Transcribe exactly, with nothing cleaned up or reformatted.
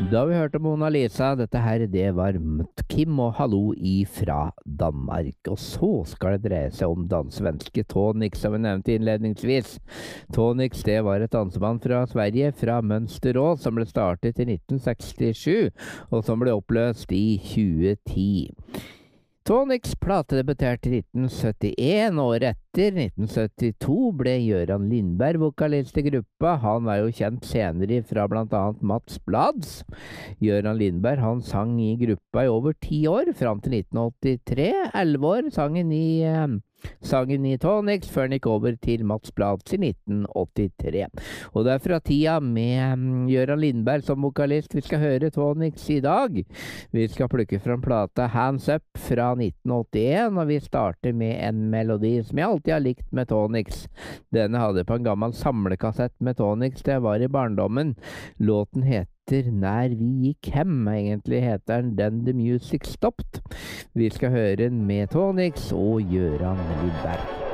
Da har vi hørt om Mona Lisa. Dette her, det var Kim og Hallo ifra Danmark. Og så skal det dreie seg om dansvenske Tonix, som vi nevnte innledningsvis. Tonix, det var et danseband fra Sverige, fra Mønsterås, som ble startet i nitten sekstisju, og som ble oppløst i tjue ti. Tonix plate debuterte i nitten syttien, og året etter, nitten syttito, ble Göran Lindberg vokalist i gruppa. Han var jo kjent senere fra blant annet Mats Blads. Göran Lindberg, han sang i gruppa i over ti år, fram til nitten åttitre. elleve år sangen i, eh, sangen i Tonix, før han gikk over til Mats Blads i nitten åttitre. Og det er fra tida med um, Göran Lindberg som vokalist vi skal høre Tonix i dag. Vi skal plukke fra plata Hands Up fra nitten åttien, og vi starter med en melodi som jeg alltid har likt med Tonix. Denne hadde på en gammel samlekassett med Tonix, det var i barndommen. Låten heter Nær vi gikk hem, egentlig heter den Then the Music Stopped. Vi skal høre den med Tonix og Göran Lindberg.